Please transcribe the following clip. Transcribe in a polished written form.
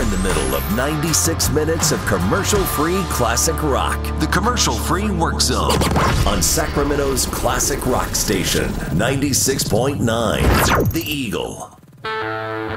in the middle of 96 minutes of commercial-free classic rock. The Commercial-Free Work Zone on Sacramento's classic rock station, 96.9, The Eagle.